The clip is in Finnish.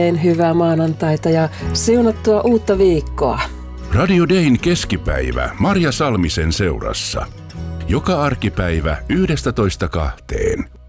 Hyvää maanantaita ja siunattua uutta viikkoa. Radio Dayn keskipäivä Marja Salmisen seurassa. Joka arkipäivä 11:00–2:00.